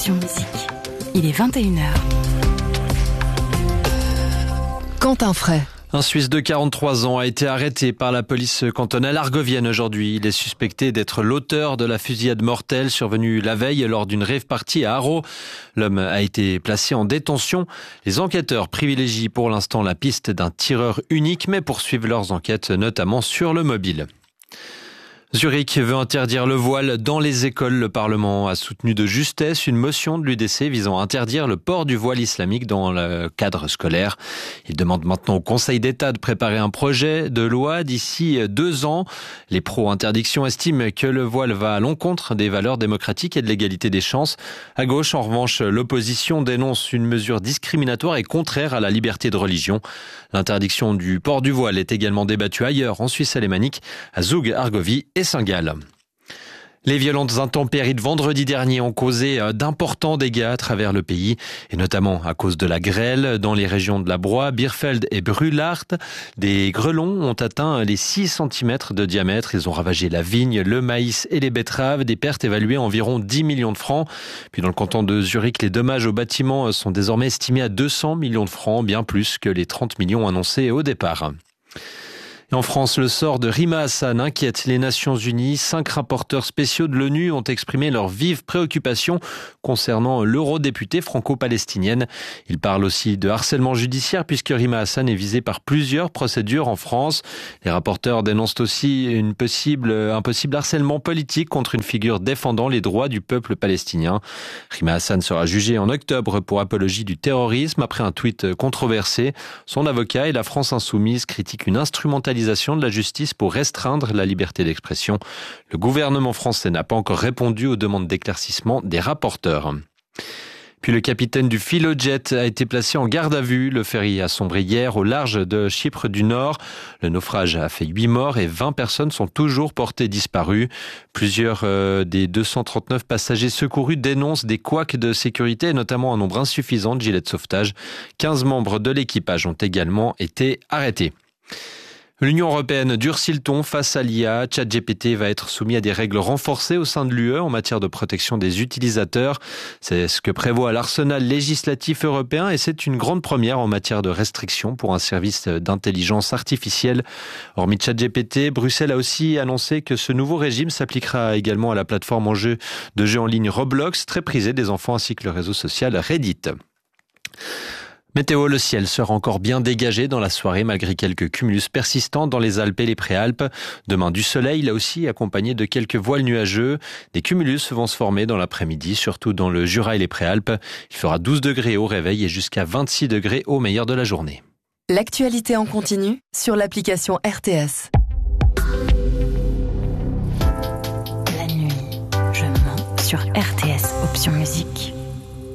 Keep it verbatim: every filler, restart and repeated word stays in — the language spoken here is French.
Option Musique. Il est vingt et une heures. Quentin Fray. Un Suisse de quarante-trois ans a été arrêté par la police cantonale argovienne aujourd'hui. Il est suspecté d'être l'auteur de la fusillade mortelle survenue la veille lors d'une rave party à Haro. L'homme a été placé en détention. Les enquêteurs privilégient pour l'instant la piste d'un tireur unique, mais poursuivent leurs enquêtes notamment sur le mobile. Zurich veut interdire le voile dans les écoles. Le Parlement a soutenu de justesse une motion de l'U D C visant à interdire le port du voile islamique dans le cadre scolaire. Il demande maintenant au Conseil d'État de préparer un projet de loi d'ici deux ans. Les pro-interdictions estiment que le voile va à l'encontre des valeurs démocratiques et de l'égalité des chances. À gauche, en revanche, l'opposition dénonce une mesure discriminatoire et contraire à la liberté de religion. L'interdiction du port du voile est également débattue ailleurs, en Suisse alémanique, à Zug, Argovie et Saint-Gall. Les violentes intempéries de vendredi dernier ont causé d'importants dégâts à travers le pays, et notamment à cause de la grêle dans les régions de la Broye, Birfeld et Brulart. Des grêlons ont atteint les six centimètres de diamètre. Ils ont ravagé la vigne, le maïs et les betteraves. Des pertes évaluées à environ dix millions de francs. Puis dans le canton de Zurich, les dommages aux bâtiments sont désormais estimés à deux cents millions de francs, bien plus que les trente millions annoncés au départ. Et en France, le sort de Rima Hassan inquiète les Nations Unies. Cinq rapporteurs spéciaux de l'ONU ont exprimé leurs vives préoccupations concernant l'eurodéputée franco-palestinienne. Ils parlent aussi de harcèlement judiciaire puisque Rima Hassan est visée par plusieurs procédures en France. Les rapporteurs dénoncent aussi une possible, un possible harcèlement politique contre une figure défendant les droits du peuple palestinien. Rima Hassan sera jugée en octobre pour apologie du terrorisme après un tweet controversé. Son avocat et la France insoumise critiquent une instrumentalisation de la justice pour restreindre la liberté d'expression. Le gouvernement français n'a pas encore répondu aux demandes d'éclaircissement des rapporteurs. Puis le capitaine du Philojet a été placé en garde à vue. Le ferry a sombré hier au large de Chypre du Nord. Le naufrage a fait huit morts et vingt personnes sont toujours portées disparues. Plusieurs euh, des deux cent trente-neuf passagers secourus dénoncent des couacs de sécurité et notamment un nombre insuffisant de gilets de sauvetage. quinze membres de l'équipage ont également été arrêtés. L'Union européenne durcit le ton face à l'I A. ChatGPT va être soumis à des règles renforcées au sein de l'U E en matière de protection des utilisateurs. C'est ce que prévoit l'arsenal législatif européen et c'est une grande première en matière de restriction pour un service d'intelligence artificielle. Hormis ChatGPT, Bruxelles a aussi annoncé que ce nouveau régime s'appliquera également à la plateforme en jeu de jeux en ligne Roblox, très prisée des enfants ainsi que le réseau social Reddit. Météo, le ciel sera encore bien dégagé dans la soirée malgré quelques cumulus persistants dans les Alpes et les Préalpes. Demain du soleil, là aussi accompagné de quelques voiles nuageux. Des cumulus vont se former dans l'après-midi, surtout dans le Jura et les Préalpes. Il fera douze degrés au réveil et jusqu'à vingt-six degrés au meilleur de la journée. L'actualité en continu sur l'application R T S. La nuit, je mens sur R T S Option Musique.